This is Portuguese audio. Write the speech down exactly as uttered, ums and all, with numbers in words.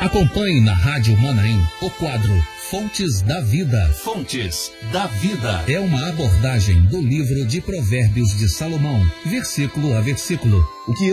Acompanhe na Rádio Manaim o quadro Fontes da Vida. Fontes da Vida é uma abordagem do livro de Provérbios de Salomão, versículo a versículo. O que